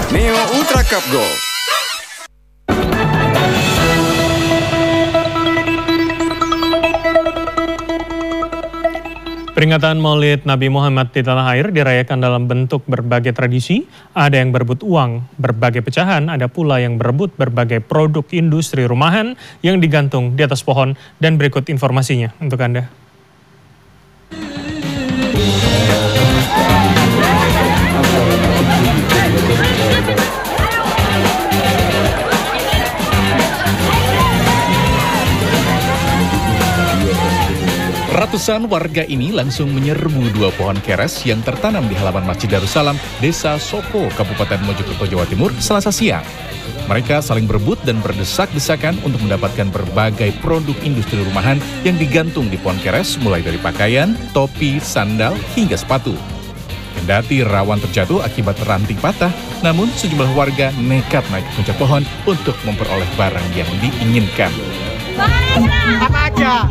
Neo Ultra Cup Golf. Peringatan Maulid Nabi Muhammad di tanah air dirayakan dalam bentuk berbagai tradisi. Ada yang berebut uang, berbagai pecahan, ada pula yang berebut berbagai produk industri rumahan yang digantung di atas pohon. Dan berikut informasinya untuk Anda. Ratusan warga ini langsung menyerbu dua pohon keres yang tertanam di halaman Masjid Darussalam, Desa Sopo, Kabupaten Mojokerto, Jawa Timur, Selasa siang. Mereka saling berebut dan berdesak-desakan untuk mendapatkan berbagai produk industri rumahan yang digantung di pohon keres, mulai dari pakaian, topi, sandal, hingga sepatu. Kendati rawan terjatuh akibat ranting patah, namun sejumlah warga nekat naik ke puncak pohon untuk memperoleh barang yang diinginkan. Apa aja?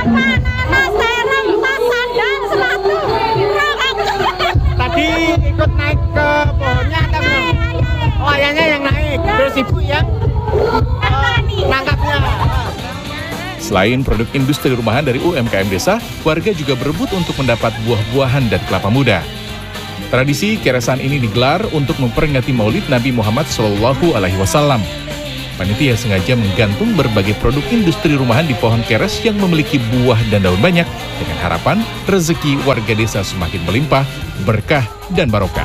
Tadi ikut naik ke pohonnya atau belum? Oh, ayahnya yang naik, terus ibu yang nangkapnya. Selain produk industri rumahan dari UMKM desa, warga juga berebut untuk mendapat buah-buahan dan kelapa muda. Tradisi keresan ini digelar untuk memperingati Maulid Nabi Muhammad SAW. Panitia sengaja menggantung berbagai produk industri rumahan di pohon keres yang memiliki buah dan daun banyak dengan harapan rezeki warga desa semakin melimpah, berkah, dan barokah.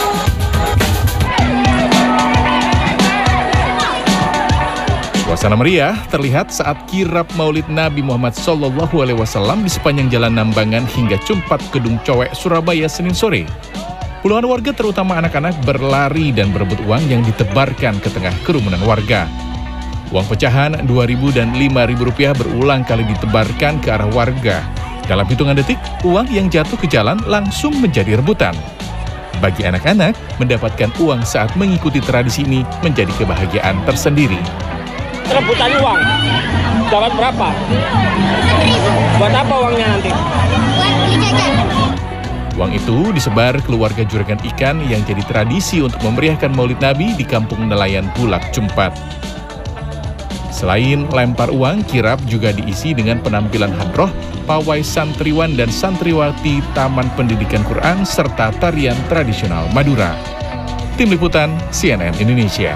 Suasana meriah terlihat saat kirap Maulid Nabi Muhammad SAW di sepanjang Jalan Nambangan hingga Cumpat Gedung Cowek, Surabaya, Senin sore. Puluhan warga terutama anak-anak berlari dan berebut uang yang ditebarkan ke tengah kerumunan warga. Uang pecahan Rp2.000 dan Rp5.000 berulang kali ditebarkan ke arah warga. Dalam hitungan detik, uang yang jatuh ke jalan langsung menjadi rebutan. Bagi anak-anak, mendapatkan uang saat mengikuti tradisi ini menjadi kebahagiaan tersendiri. Rebutan uang, dapat berapa? Buat apa uangnya nanti? Buat beli jajan. Uang itu disebar keluarga juragan ikan yang jadi tradisi untuk memeriahkan Maulid Nabi di Kampung Nelayan Bulak, Cumpat. Selain lempar uang, kirap juga diisi dengan penampilan hadroh, pawai santriwan dan santriwati Taman Pendidikan Quran, serta tarian tradisional Madura. Tim Liputan CNN Indonesia.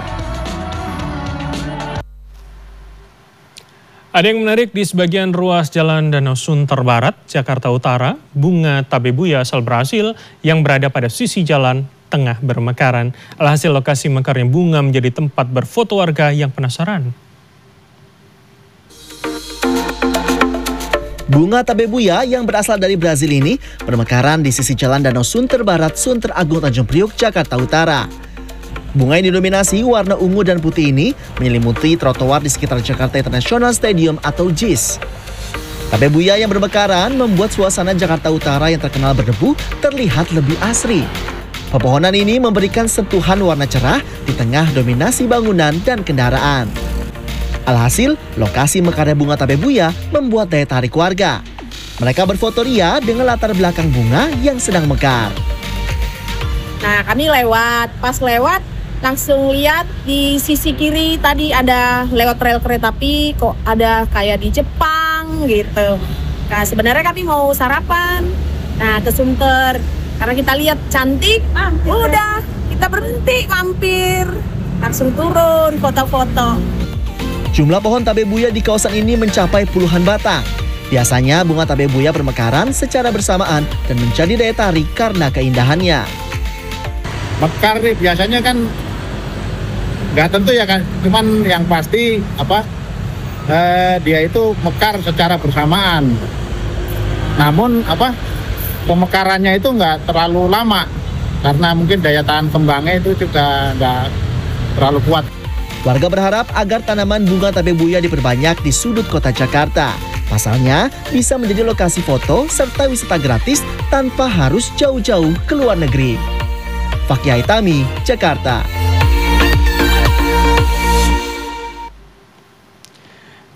Ada yang menarik di sebagian ruas Jalan Danau Sunter Barat, Jakarta Utara, bunga tabebuya asal Brasil yang berada pada sisi jalan tengah bermekaran. Alhasil lokasi mekarnya bunga menjadi tempat berfoto warga yang penasaran. Bunga tabebuya yang berasal dari Brasil ini bermekaran di sisi Jalan Danau Sunter Barat, Sunter Agung, Tanjung Priuk, Jakarta Utara. Bunga yang didominasi warna ungu dan putih ini menyelimuti trotoar di sekitar Jakarta International Stadium atau JIS. Tabebuya yang bermekaran membuat suasana Jakarta Utara yang terkenal berdebu terlihat lebih asri. Pepohonan ini memberikan sentuhan warna cerah di tengah dominasi bangunan dan kendaraan. Alhasil, lokasi mekarnya bunga tabebuya membuat daya tarik warga. Mereka berfoto ria dengan latar belakang bunga yang sedang mekar. Nah, kami pas lewat, langsung lihat di sisi kiri tadi ada lewat rel kereta api, kok ada kayak di Jepang gitu. Nah, sebenarnya kami mau sarapan. Nah, ke Sunter. Karena kita lihat cantik, udah kita berhenti mampir. Langsung turun foto-foto. Jumlah pohon tabebuya di kawasan ini mencapai puluhan batang. Biasanya bunga tabebuya bermekaran secara bersamaan dan menjadi daya tarik karena keindahannya. Mekar nih biasanya kan nggak tentu ya kan, cuman yang pasti dia itu mekar secara bersamaan. Namun pemekarannya itu nggak terlalu lama karena mungkin daya tahan kembangnya itu juga nggak terlalu kuat. Warga berharap agar tanaman bunga tabebuya diperbanyak di sudut kota Jakarta. Pasalnya bisa menjadi lokasi foto serta wisata gratis tanpa harus jauh-jauh ke luar negeri. Fakih Haitami, Jakarta.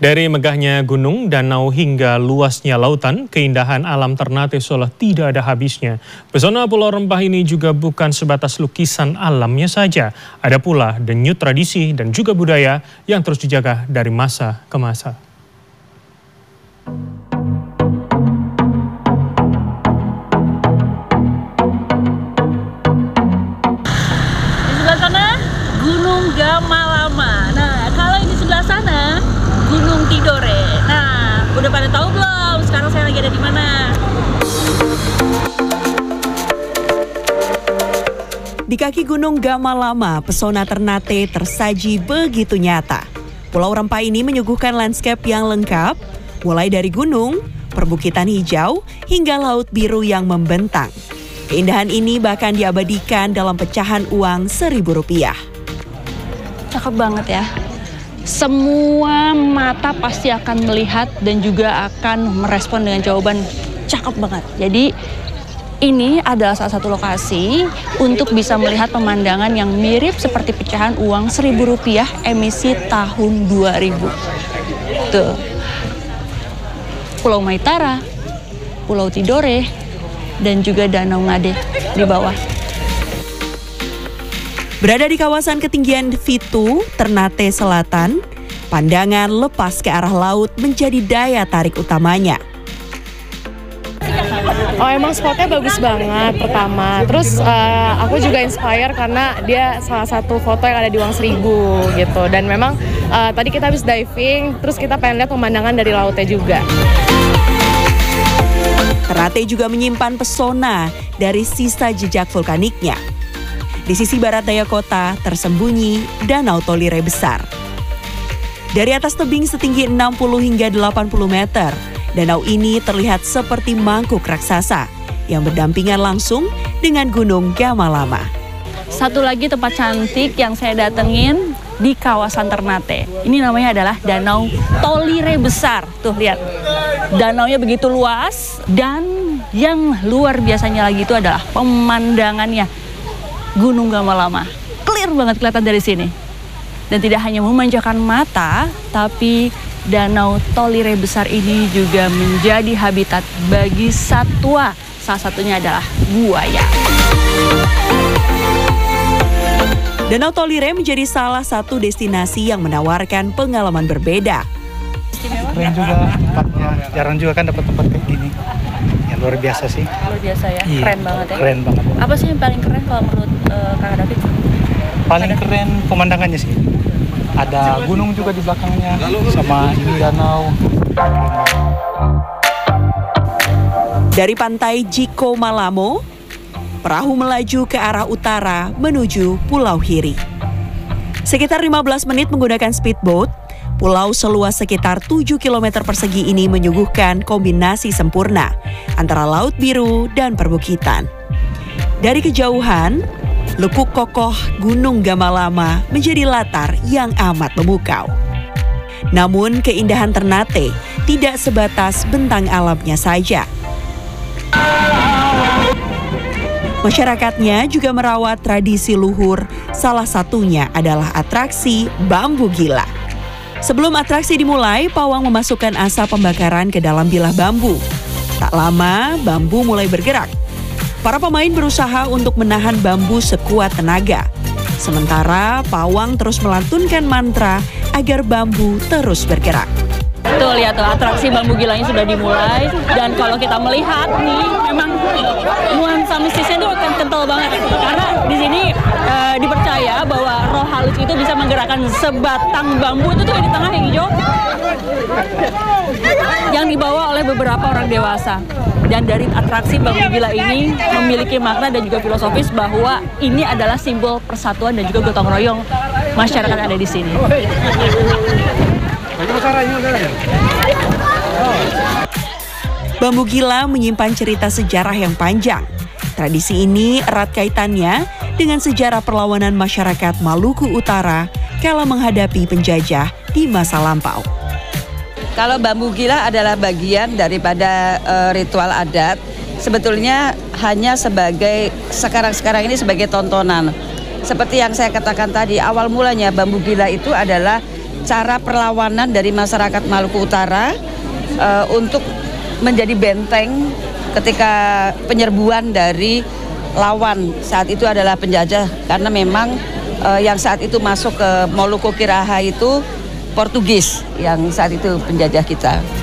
Dari megahnya gunung, danau hingga luasnya lautan, keindahan alam Ternate seolah tidak ada habisnya. Pesona Pulau Rempah ini juga bukan sebatas lukisan alamnya saja. Ada pula denyut tradisi dan juga budaya yang terus dijaga dari masa ke masa. Di sebelah sana, Gunung Gamalama. Nah, kalau ini sebelah sana, Gunung Tidore. Nah, udah pada tahu belum? Sekarang saya lagi ada di mana? Di kaki Gunung Gamalama, pesona Ternate tersaji begitu nyata. Pulau Rempah ini menyuguhkan landscape yang lengkap, mulai dari gunung, perbukitan hijau, hingga laut biru yang membentang. Keindahan ini bahkan diabadikan dalam pecahan uang Rp1.000. Cakep banget ya. Semua mata pasti akan melihat dan juga akan merespon dengan jawaban cakep banget. Jadi ini adalah salah satu lokasi untuk bisa melihat pemandangan yang mirip seperti pecahan uang Rp1.000 emisi tahun 2000. Tuh. Pulau Maitara, Pulau Tidore, dan juga Danau Ngade di bawah. Berada di kawasan ketinggian Fitu, Ternate Selatan, pandangan lepas ke arah laut menjadi daya tarik utamanya. Oh, emang spotnya bagus banget pertama. Terus aku juga inspire karena dia salah satu foto yang ada di Uang Seribu gitu. Dan memang tadi kita habis diving, terus kita pengen lihat pemandangan dari lautnya juga. Ternate juga menyimpan pesona dari sisa jejak vulkaniknya. Di sisi barat daya kota tersembunyi Danau Tolire besar. Dari atas tebing setinggi 60 hingga 80 meter, danau ini terlihat seperti mangkuk raksasa yang berdampingan langsung dengan Gunung Gamalama. Satu lagi tempat cantik yang saya datengin di kawasan Ternate. Ini namanya adalah Danau Tolire besar. Tuh lihat, danaunya begitu luas dan yang luar biasanya lagi itu adalah pemandangannya. Gunung Gamalama, clear banget kelihatan dari sini. Dan tidak hanya memanjakan mata, tapi Danau Tolire besar ini juga menjadi habitat bagi satwa. Salah satunya adalah buaya. Danau Tolire menjadi salah satu destinasi yang menawarkan pengalaman berbeda. Keren juga tempatnya, jarang juga kan dapat tempat kayak gini. Ya luar biasa sih. Luar biasa ya, Iya, keren banget ya. Keren banget. Apa sih yang paling keren kalau menurut Kak David? Paling keren pemandangannya sih. Ada gunung juga di belakangnya, sama ini danau. Dari pantai Jiko Malamo, perahu melaju ke arah utara menuju Pulau Hiri. Sekitar 15 menit menggunakan speedboat, pulau seluas sekitar 7 km persegi ini menyuguhkan kombinasi sempurna antara laut biru dan perbukitan. Dari kejauhan, lekuk kokoh Gunung Gamalama menjadi latar yang amat memukau. Namun keindahan Ternate tidak sebatas bentang alamnya saja. Masyarakatnya juga merawat tradisi luhur, salah satunya adalah atraksi bambu gila. Sebelum atraksi dimulai, pawang memasukkan asap pembakaran ke dalam bilah bambu. Tak lama, bambu mulai bergerak. Para pemain berusaha untuk menahan bambu sekuat tenaga. Sementara pawang terus melantunkan mantra agar bambu terus bergerak. Tuh lihat tuh, atraksi bambu gilanya sudah dimulai. Dan kalau kita melihat nih, memang nuansa mistisnya itu akan kental banget. Karena di sini dipercaya bahwa roh halus itu bisa menggerakkan sebatang bambu itu tuh di tengah yang hijau yang dibawa oleh beberapa orang dewasa. Dan dari atraksi bambu gila ini memiliki makna dan juga filosofis bahwa ini adalah simbol persatuan dan juga gotong royong masyarakat yang ada di sini. Bambu gila menyimpan cerita sejarah yang panjang. Tradisi ini erat kaitannya dengan sejarah perlawanan masyarakat Maluku Utara kala menghadapi penjajah di masa lampau. Kalau bambu gila adalah bagian daripada ritual adat, sebetulnya hanya sebagai sekarang ini sebagai tontonan. Seperti yang saya katakan tadi, awal mulanya bambu gila itu adalah cara perlawanan dari masyarakat Maluku Utara untuk menjadi benteng ketika penyerbuan dari lawan saat itu adalah penjajah, karena memang yang saat itu masuk ke Moluko Kiraha itu Portugis yang saat itu penjajah kita.